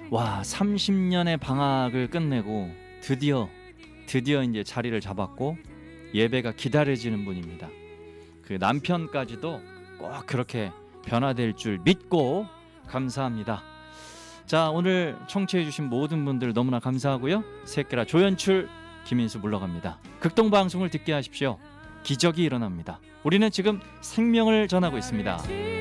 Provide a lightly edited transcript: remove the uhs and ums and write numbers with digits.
와, 30년의 방학을 끝내고 드디어 이제 자리를 잡았고 예배가 기다려지는 분입니다. 그 남편까지도 꼭 그렇게 변화될 줄 믿고 감사합니다. 자, 오늘 청취해 주신 모든 분들 너무나 감사하고요. 새끼라 조연출 김인수 물러갑니다. 극동방송을 듣게 하십시오. 기적이 일어납니다. 우리는 지금 생명을 전하고 있습니다.